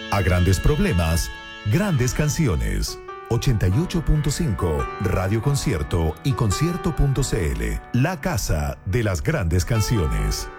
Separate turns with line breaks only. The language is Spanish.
A grandes problemas, grandes canciones. 88.5 Radio Concierto y concierto.cl, la casa de las grandes canciones.